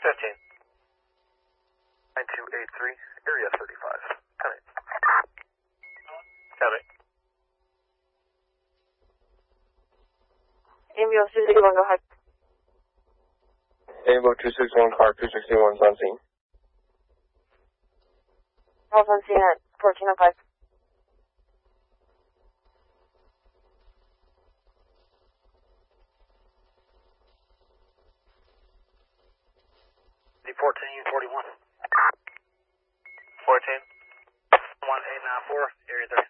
15. 9283, area 35. Connect. Copy. Ambulance 261, go ahead. Ambulance 261, car 261 on scene. Health on scene at 1405. D 1441. 14. 1894, area 35.